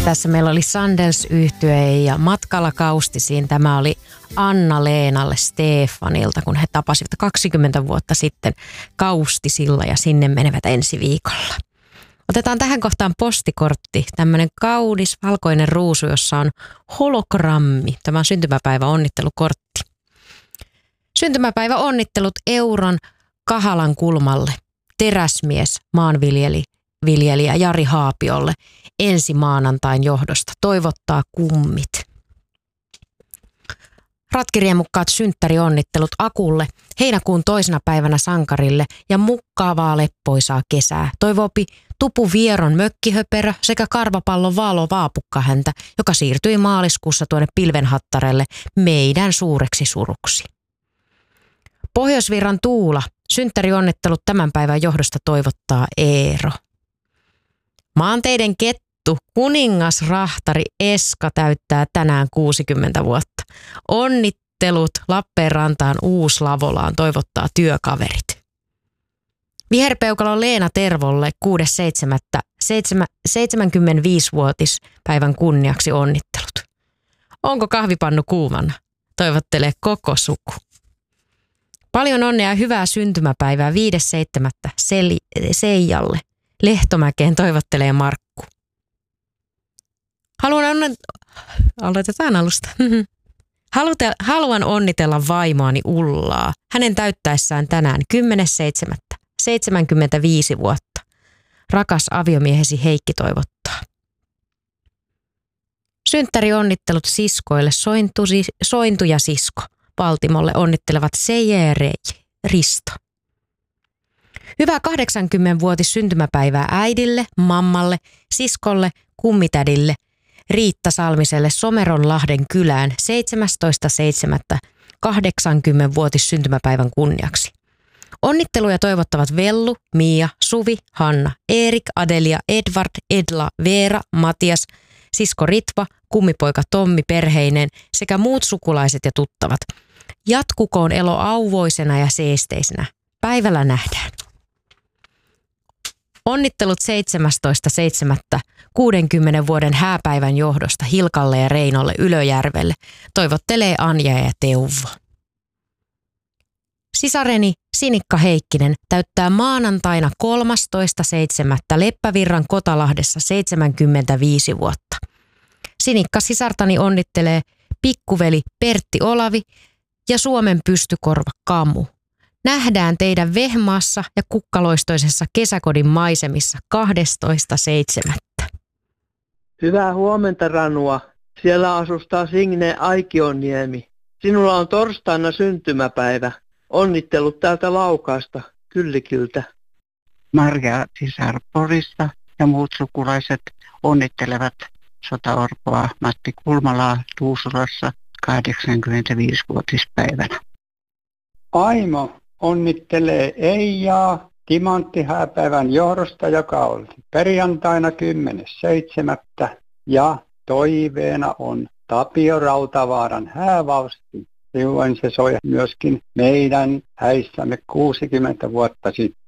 Tässä meillä oli Sandels-yhtye ja matkalla Kaustisiin. Tämä oli Anna-Leenalle Stefanilta, kun he tapasivat 20 vuotta sitten Kaustisilla ja sinne menevät ensi viikolla. Otetaan tähän kohtaan postikortti, tämmöinen kaunis valkoinen ruusu, jossa on hologrammi. Tämä on syntymäpäiväonnittelukortti. Syntymäpäiväonnittelut Euron Kahalan kulmalle. Teräsmies, maanviljelijä Jari Haapiolle ensi maanantain johdosta. Toivottaa kummit. Ratkiriemukkaat synttärionnittelut Akulle, heinäkuun 2. päivänä Sankarille ja mukkaavaa leppoisaa kesää. Toivopi Tupu Vieron mökkihöperö sekä karvapallon Vaalo Vaapukkahäntä, joka siirtyi maaliskuussa tuonne Pilvenhattarelle meidän suureksi suruksi. Pohjoisvirran Tuula, synttärionnittelut tämän päivän johdosta toivottaa Eero. Maanteiden kettu, kuningasrahtari Eska täyttää tänään 60 vuotta. Onnittelut Lappeenrantaan Uuslavolaan toivottaa työkaverit. Viherpeukalon Leena Tervolle 6.7. 75-vuotispäivän kunniaksi onnittelut. Onko kahvipannu kuumana? Toivottelee koko suku. Paljon onnea ja hyvää syntymäpäivää 5.7. Seijalle. Lehtomäkeen toivottelee Markku. Aloitetaan alusta. Haluan onnitella vaimoani Ullaa. Hänen täyttäessään tänään 10.7. 75 vuotta. Rakas aviomiehesi Heikki toivottaa. Synttärionnittelut siskoille Sointu ja sisko. Valtimolle onnittelevat Seije ja Risto. Hyvää 80-vuotis syntymäpäivää äidille, mammalle, siskolle, kummitädille, Riitta Salmiselle Someronlahden kylään 17.7. 80-vuotis syntymäpäivän kunniaksi. Onnitteluja toivottavat Vellu, Mia, Suvi, Hanna, Erik, Adelia, Edvard, Edla, Veera, Matias, sisko Ritva, kummipoika Tommi perheineen sekä muut sukulaiset ja tuttavat. Jatkukoon elo auvoisena ja seesteisenä. Päivällä nähdään. Onnittelut 17.7. 60 vuoden hääpäivän johdosta Hilkalle ja Reinolle Ylöjärvelle. Toivottelee Anja ja Teuvo. Sisareni Sinikka Heikkinen täyttää maanantaina 13.7. Leppävirran Kotalahdessa 75 vuotta. Sinikka sisartani onnittelee pikkuveli Pertti Olavi ja Suomen pystykorva Kamu. Nähdään teidän Vehmaassa ja kukkaloistoisessa kesäkodin maisemissa 12.7. Hyvää huomenta, Ranua. Siellä asustaa Signe Aikioniemi. Sinulla on torstaina syntymäpäivä. Onnittelut täältä Laukaasta, Kyllikyltä. Marja sisar Porista ja muut sukulaiset onnittelevat sotaorpoa Matti Kulmalaa Tuusulassa 85-vuotispäivänä. Aimo onnittelee Eijaa timanttihääpäivän johdosta, joka oli perjantaina 10.7. ja toiveena on Tapio Rautavaaran häävausti. Silloin se soi myöskin meidän häissämme 60 vuotta sitten.